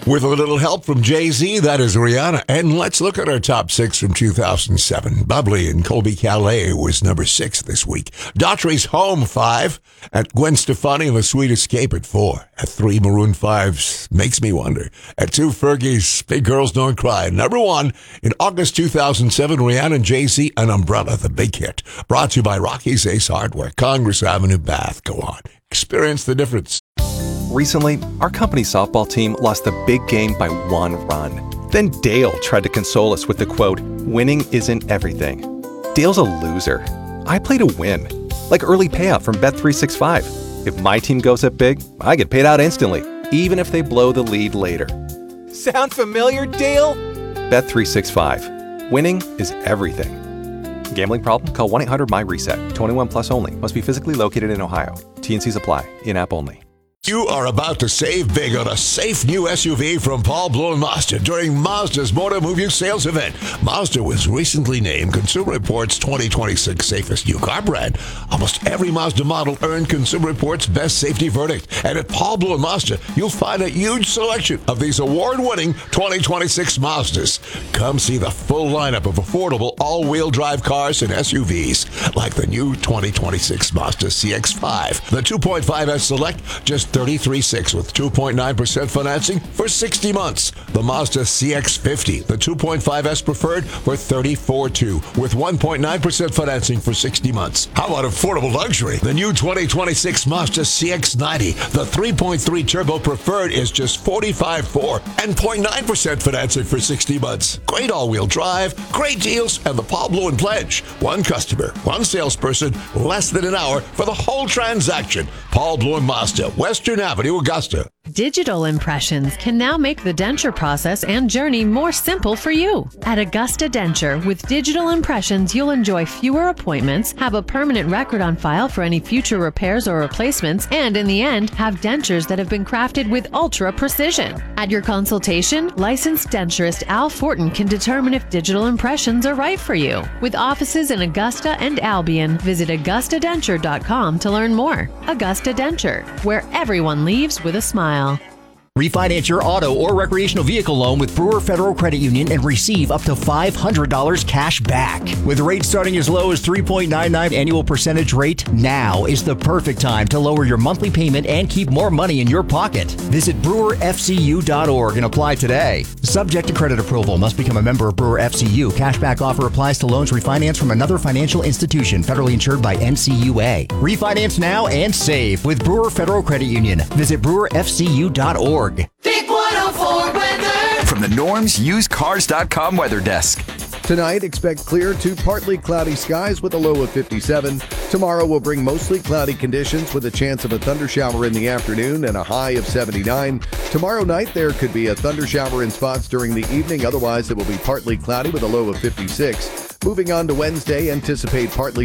With a little help from Jay-Z, that is Rihanna. And let's look at our top 6 from 2007. Bubbly and Colby Calais was number 6 this week. Daughtry's Home, 5. At Gwen Stefani and The Sweet Escape at 4. At 3, Maroon 5's Makes Me Wonder. At 2, Fergie's Big Girls Don't Cry. Number 1, in August 2007, Rihanna and Jay-Z, An Umbrella, the big hit. Brought to you by Rocky's Ace Hardware, Congress Avenue, Bath. Go on. Experience the difference. Recently, our company's softball team lost the big game by 1 run. Then Dale tried to console us with the quote, "Winning isn't everything." Dale's a loser. I play to win. Like early payout from Bet365. If my team goes up big, I get paid out instantly, even if they blow the lead later. Sound familiar, Dale? Bet365. Winning is everything. Gambling problem? Call 1-800-MY-RESET. 21 plus only. Must be physically located in Ohio. T&Cs apply. In-app only. You are about to save big on a safe new SUV from Paul Blow and Mazda during Mazda's Motor Move You sales event. Mazda was recently named Consumer Reports 2026 safest new car brand. Almost every Mazda model earned Consumer Reports best safety verdict. And at Paul Blow and Mazda, you'll find a huge selection of these award-winning 2026 Mazdas. Come see the full lineup of affordable all-wheel drive cars and SUVs, like the new 2026 Mazda CX-5, the 2.5S Select, just $33,600 with 2.9% financing for 60 months. The Mazda CX-50, the 2.5S Preferred, for $34,200 with 1.9% financing for 60 months. How about affordable luxury? The new 2026 Mazda CX-90, the 3.3 Turbo Preferred, is just $45,400 and 0.9% financing for 60 months. Great all-wheel drive, great deals, and the Paul Blow and Pledge. One customer, one salesperson, less than an hour for the whole transaction. Paul Blow and Mazda, Western Avenue, Augusta. Digital impressions can now make the denture process and journey more simple for you. At Augusta Denture, with digital impressions, you'll enjoy fewer appointments, have a permanent record on file for any future repairs or replacements, and in the end, have dentures that have been crafted with ultra precision. At your consultation, licensed denturist Al Fortin can determine if digital impressions are right for you. With offices in Augusta and Albion, visit AugustaDenture.com to learn more. Augusta Denture, where everyone leaves with a smile. Refinance your auto or recreational vehicle loan with Brewer Federal Credit Union and receive up to $500 cash back. With rates starting as low as 3.99 annual percentage rate, now is the perfect time to lower your monthly payment and keep more money in your pocket. Visit brewerfcu.org and apply today. Subject to credit approval. Must become a member of Brewer FCU. Cashback offer applies to loans refinanced from another financial institution federally insured by NCUA. Refinance now and save with Brewer Federal Credit Union. Visit brewerfcu.org. Big 104 weather. From the Norm's UsedCars.com weather desk. Tonight, expect clear to partly cloudy skies with a low of 57. Tomorrow will bring mostly cloudy conditions with a chance of a thundershower in the afternoon and a high of 79. Tomorrow night, there could be a thundershower in spots during the evening. Otherwise, it will be partly cloudy with a low of 56. Moving on to Wednesday, anticipate partly